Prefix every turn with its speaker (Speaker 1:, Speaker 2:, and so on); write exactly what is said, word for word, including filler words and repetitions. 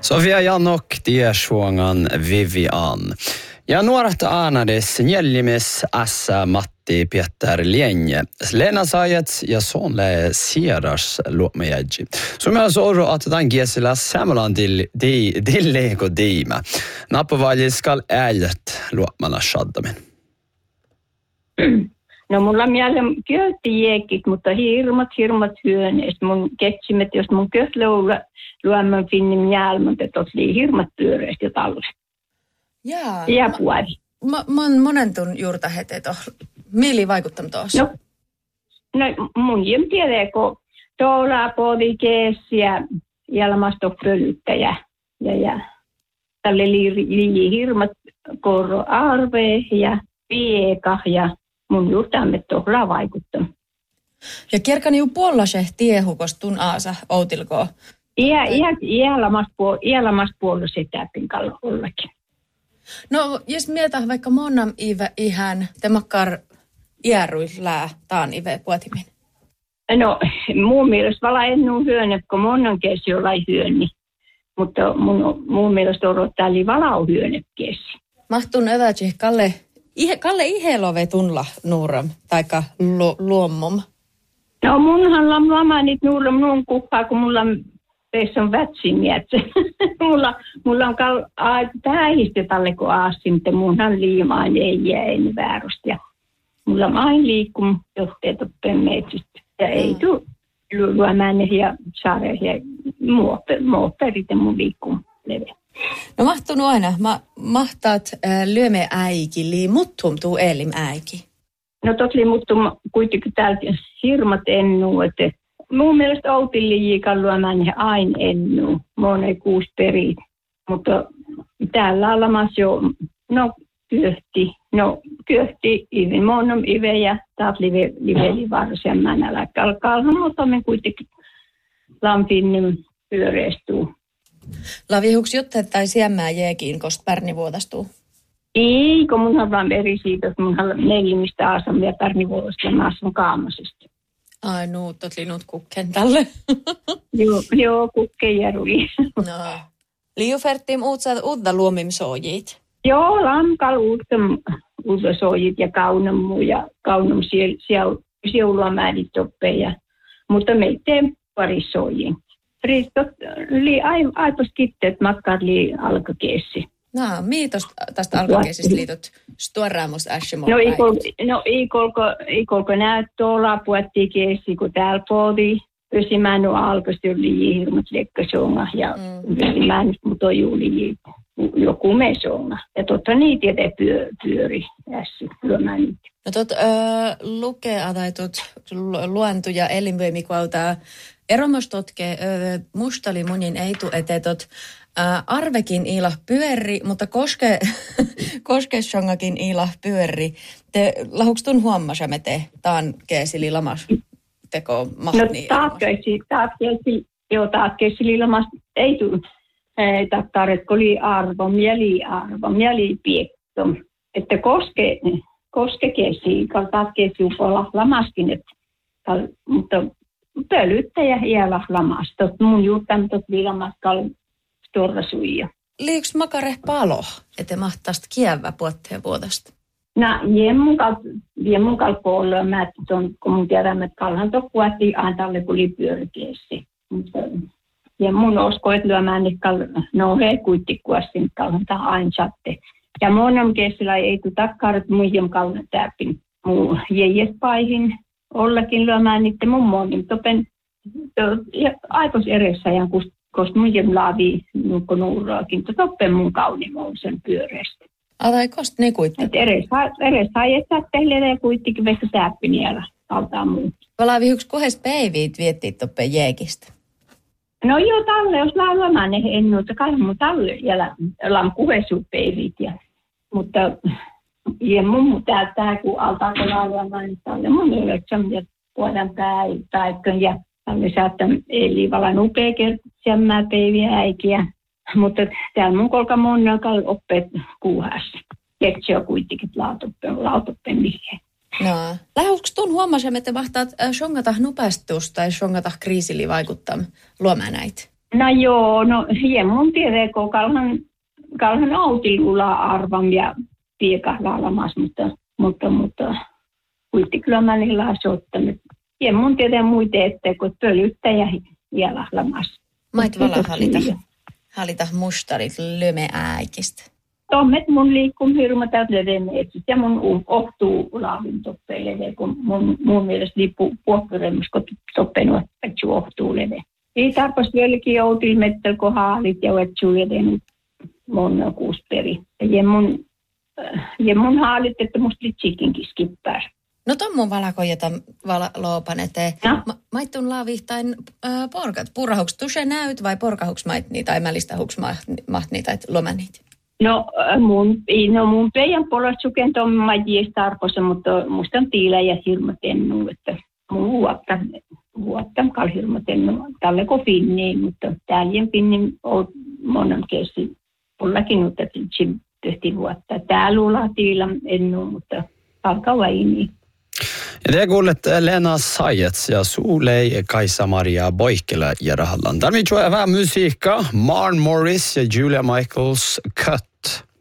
Speaker 1: Sofia Janok tiesuongan Vivian. Ja nuoret aanades njäljimis ässä Matti Peter Lienje. Lena Sajets ja sonle sieras luomajäji. Suomella soro att den gesillä samlan till dilleko diima. Nappavaljis skal äijät luomana shaddamin.
Speaker 2: No mulla mieleen köytti jeekit, mutta hirmat, hirmat hyöneet. Mun ketsimet, jos mun köhlö luoman finnin jälmät, että oli hirmat pyöreät jo talle.
Speaker 3: Jaa.
Speaker 2: Ja puoli.
Speaker 3: Mä, mä oon monen tun juurta heti tuohon. Mieli vaikuttam tuossa?
Speaker 2: No, no mun jem tiedä, kun tuolla podi keesi ja ilmasto pölyttäjä. Ja, ja tälle oli hirmat korro arve ja pieka ja mun juurtamme tuolla vaikuttaa.
Speaker 3: Ja kierkani ju puolase tiehukos tun aasa outilkoa?
Speaker 2: Iä, iä, iälamasta puolella sitä pinkalla ollakin.
Speaker 3: No, jos mietä vaikka monam ive ihan temakkar iäruis lää taan ive puotimin.
Speaker 2: No, mun mielestä vala ennun hyöne, kun monan kesi jollain hyöni. Mutta mun, mun mielestä odottaa oli valau hyöne kesi.
Speaker 3: Mahtun evätsi Kalle, ihe, Kalle ihelove tunla nuuram, taikka lu, luommum.
Speaker 2: No munhan lam lamanit nuuram nuun kuppaa, kun mulla tässä on vätsimiä. mulla, mulla on kal, a, tähistä talle, kun aasin, mutta munhan liimaan ei jää väärästä. Ja mulla on aina liikkum johteet oppeen metsistä. Ja ei tule luomaan ja saada ja muoperit ja mun liikkum leveä.
Speaker 3: No mahtunut aina. Ma, mahtaat äh, lyöme äiki, lii muttum tuu elim äiki.
Speaker 2: No totli muttum kuitenkin täältä hirmat ennuu, että mun mielestä outillijiikan luomaan ja aina ennuu. Monen kuusi perit. Mutta täällä olemassa jo, no kyöhti, no kyöhti ivin monom ive ja taat live, liveli varsin mänälä. Kalkalhan otamme kuitenkin lampinnin pyöreistuu.
Speaker 3: Lavihuks jutteet tai siemmää jeekiin, koska pärni vuotastuu?
Speaker 2: Ei, kun munhan vaan eri siitä, että munhan neljimistä asamia pärni vuodasta ja mä asun kaamasesta.
Speaker 3: Ai nuut, totli nuut kukken tälle.
Speaker 2: joo, joo, kukken ja rui.
Speaker 3: No. Liuferttiim uutsaat uutta luomim soojit?
Speaker 2: Joo, lankal uutta, uutta soojit ja kaunammu ja kaunam siellä siellä määrät toppeja. Mutta me teemme pari soojin. Ristot oli aipas kitteet makkaat li alkakeessi.
Speaker 3: No, miitos tästä alkakeessistä liitot stuoraamus äsimo.
Speaker 2: No, no ei kolko näyttöolla puettiin keessi, kun täällä podi. Pysimään on alkasti oli hirmat lekkasonga ja mm. pysimään mutta oli joku mesonga. Ja totta niitä jäte pyö, pyöri ässi lyömään niitä.
Speaker 3: No tot öö, lukea tai tot luentuja elinvoimikuautaa eromastotke öö, mustali munin ei tu ete tot öö, arvekin ila pyöri, mutta koske koskessongakin ila pyöri. Te lahuks tun huommasemme te taan keesili lamas? Teko mahni.
Speaker 2: No taakkeisi, taakkeisi, joo taakkeisi lamas ei tule. Tattaret oli arvo, mieli arvo, mieli piekto. Että koske, koske kesi, kal taakkeisi upolla lamaskin, että kal, mutta pölyttäjä iällä lamasta. Mun juuttam tot liilamas kal storrasuija.
Speaker 3: Liiks makare palo, ette mahtaast kievä puotteen vuodesta?
Speaker 2: No, jemmun kal puolella mä, kun mun tiedän, että kalhan to puhuttiin antalle, kun oli pyörkeessi. Ja mun usko, että lyömään, että no he kuittikuassin, kalhan tämä aina satte. Ja monen kessillä ei tule takkaan, että muihin kalhan täpin. Mun jäjespaihin ollakin lyömään niiden mun monin. Topen aikos edessä, koska muihin laavi nuukko nuuraakin. Toppen mun kaunin on sen pyöreästi.
Speaker 3: Alai kost ne kuitte?
Speaker 2: Eres haijetta teille ja kuittikin vasta täppin jäällä kaltaan muut.
Speaker 3: Valaavi yksi kohes päiviit viettii toppen jeekistä.
Speaker 2: No joo, talle, jos lauamaan ne ennuutta, kai mun talle jäljellä lam kuhesupäivit. Mutta ja mun täältä, kun altaako lauamaan, niin talle mun yhdeksän ja puolen päivän ja talle saattaa eli valan upea kertsiämmää päiviä äikiä. Mutta täällä mun kolka monnakaan oppeet kuuhassa. Ketsi on kuitenkin lautoppen mihin.
Speaker 3: No. Lähuks tuon huomasin, että mahtaat shongata nopeastus tai shongata kriisili vaikuttaa luomaan näitä?
Speaker 2: No joo, no hieman tiedä, kun kalhan, kalhan autilulla arvam ja piekahlaalamas, mutta, mutta, mutta kuitti kyllä mä niillä asottanut. Hieman tiedä muita, että kun pölyttä ja, ja lahlamas.
Speaker 3: Mait vala halita, halita mustarit lömeääkistä.
Speaker 2: Tommet mun liikkun hirmata leveneetsit ja mun ohtuu laavin toppeille, kun mun, mun mielestä liippuu puokkyremmus, kun toppenut, että ohtuu leve. Ei tarpas vieläkin joutil mettel, kun haalit ja vetsuu edennyt mun kuusperi. Ja mun, ja mun haalit, että musta litsikinkin skippää.
Speaker 3: No ton mun valakojata vala loopan eteen.
Speaker 2: No.
Speaker 3: Ma, maittun laavihtain äh, porkat. Purrahuks tuse näyt vai porkahuks mait niitä tai mälistähuks maht niitä tai loman niitä?
Speaker 2: No mun, no mun peijän puolesta suken tuon majiesta arpossa, mutta musta on tiilä ja hirmatennu, että mun huopta, huopta kal hirmatennu. Tälle kun finniin, mutta täälien pinnin on monen kessi. Pullakin nyt, että tehtiin vuotta. Täällä luulaa tiilä ennu, mutta alkaa vaini.
Speaker 1: Ja te kuulette Lena Zajec ja Solveig Kaisa-Maria Boikela ja rahallan. Tarvitsee vähän musiikkaa. Maren Morris ja Julia Michaels Cut.